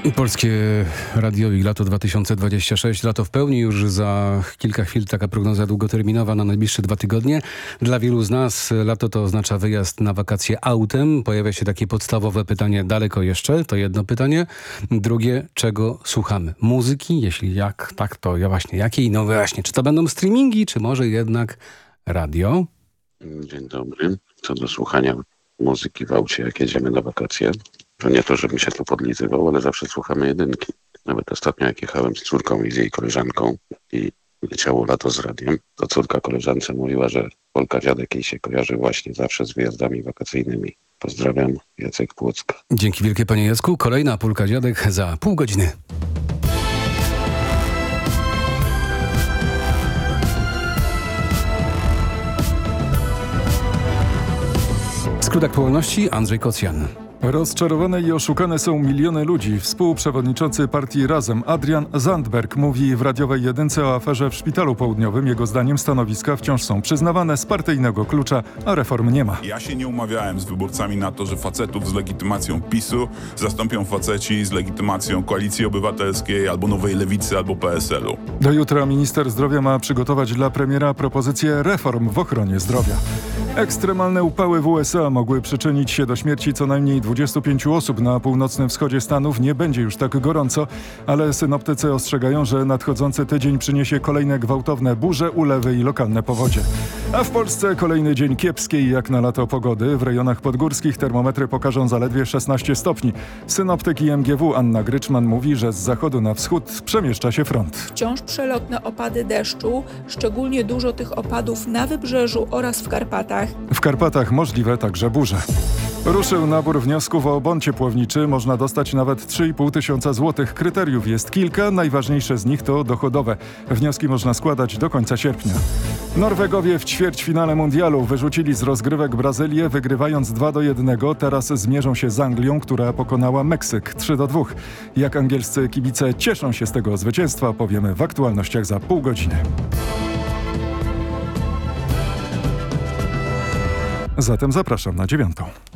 Polskie Radio i lato 2026. Lato w pełni, już za kilka chwil taka prognoza długoterminowa na najbliższe 2 tygodnie. Dla wielu z nas lato to oznacza wyjazd na wakacje autem. Pojawia się takie podstawowe pytanie, daleko jeszcze? To jedno pytanie. Drugie, czego słuchamy? Muzyki? Jeśli jak, tak to ja właśnie jakiej? No właśnie, czy to będą streamingi, czy może jednak radio? Dzień dobry. Co do słuchania muzyki w aucie, jak jedziemy na wakacje, to nie to, żebym się tu podlizywał, ale zawsze słuchamy jedynki. Nawet ostatnio jak jechałem z córką i z jej koleżanką i leciało lato z radiem, to córka koleżance mówiła, że Polka Dziadek jej się kojarzy właśnie zawsze z wyjazdami wakacyjnymi. Pozdrawiam, Jacek Płocka. Dzięki wielkie, panie Jacku. Kolejna Polka Dziadek za pół godziny. Skrót aktualności, Andrzej Kocjan. Rozczarowane i oszukane są miliony ludzi. Współprzewodniczący partii Razem Adrian Zandberg mówi w radiowej jedynce o aferze w Szpitalu Południowym. Jego zdaniem stanowiska wciąż są przyznawane z partyjnego klucza, a reform nie ma. Ja się nie umawiałem z wyborcami na to, że facetów z legitymacją PiS-u zastąpią faceci z legitymacją Koalicji Obywatelskiej albo Nowej Lewicy, albo PSL-u. Do jutra minister zdrowia ma przygotować dla premiera propozycję reform w ochronie zdrowia. Ekstremalne upały w USA mogły przyczynić się do śmierci co najmniej 25 osób. Na północnym wschodzie Stanów nie będzie już tak gorąco, ale synoptycy ostrzegają, że nadchodzący tydzień przyniesie kolejne gwałtowne burze, ulewy i lokalne powodzie. A w Polsce kolejny dzień kiepskiej jak na lato pogody. W rejonach podgórskich termometry pokażą zaledwie 16 stopni. Synoptyk IMGW Anna Gryczman mówi, że z zachodu na wschód przemieszcza się front. Wciąż przelotne opady deszczu, szczególnie dużo tych opadów na wybrzeżu oraz w Karpatach. W Karpatach możliwe także burze. Ruszył nabór wniosków o bon ciepłowniczy. Można dostać nawet 3,5 tysiąca złotych. Kryteriów jest kilka, najważniejsze z nich to dochodowe. Wnioski można składać do końca sierpnia. Norwegowie w ćwierćfinale mundialu wyrzucili z rozgrywek Brazylię, wygrywając 2-1. Teraz zmierzą się z Anglią, która pokonała Meksyk 3-2. Jak angielscy kibice cieszą się z tego zwycięstwa, powiemy w aktualnościach za pół godziny. Zatem zapraszam na 9.